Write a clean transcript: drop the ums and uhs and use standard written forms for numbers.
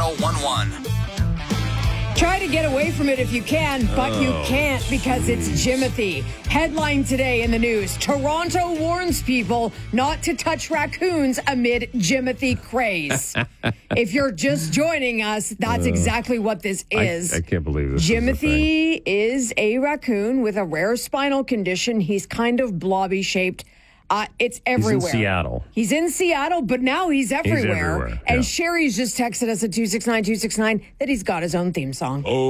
1011. Try to get away from it if you can, but you can't because it's Jimothy. Headline today in the news. Toronto warns people not to touch raccoons amid Jimothy craze. If you're just joining us, that's exactly what this is. I can't believe this Jimothy is a raccoon with a rare spinal condition. He's kind of blobby shaped. It's everywhere. He's in Seattle. He's in Seattle, but now he's everywhere. everywhere, And yeah. Sherry's just texted us at 269-269 that he's got his own theme song.